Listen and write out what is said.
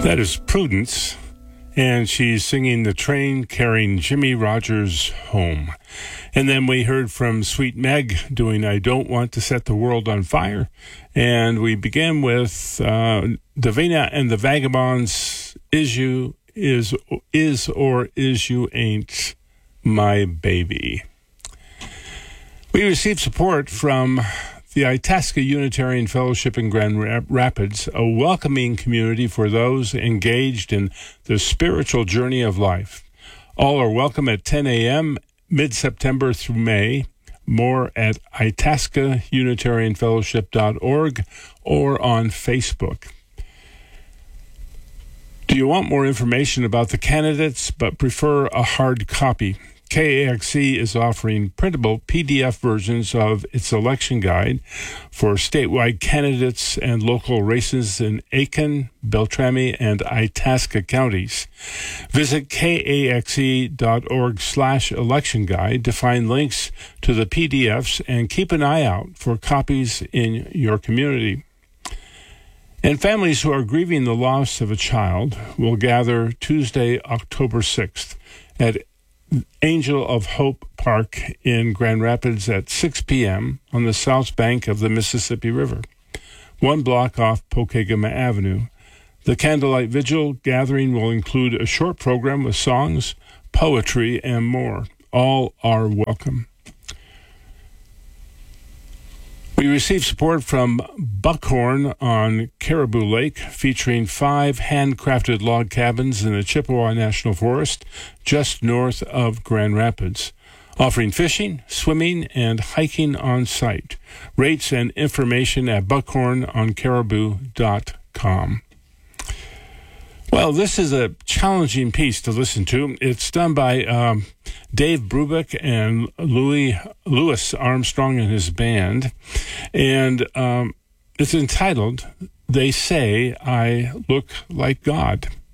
That is Prudence, and she's singing The Train Carrying Jimmy Rogers Home. And then we heard from Sweet Meg doing I Don't Want to Set the World on Fire. And we began with Davina and the Vagabonds, Is You Ain't My Baby. We received support from the Itasca Unitarian Fellowship in Grand Rapids, a welcoming community for those engaged in the spiritual journey of life. All are welcome at 10 a.m. mid-September through May. More at itascaunitarianfellowship.org or on Facebook. Do you want more information about the candidates but prefer a hard copy? KAXE is offering printable PDF versions of its election guide for statewide candidates and local races in Aiken, Beltrami, and Itasca counties. Visit kaxe.org/election guide to find links to the PDFs and keep an eye out for copies in your community. And families who are grieving the loss of a child will gather Tuesday, October 6th at Angel of Hope Park in Grand Rapids at 6 p.m. on the south bank of the Mississippi River, 1 block off Pokegama Avenue. The candlelight vigil gathering will include a short program with songs, poetry, and more. All are welcome. We received support from Buckhorn on Caribou Lake, featuring 5 handcrafted log cabins in the Chippewa National Forest, just north of Grand Rapids, offering fishing, swimming, and hiking on site. Rates and information at buckhornoncaribou.com. Well, this is a challenging piece to listen to. It's done by Dave Brubeck and Louis Armstrong and his band. And it's entitled, They Say I Look Like God.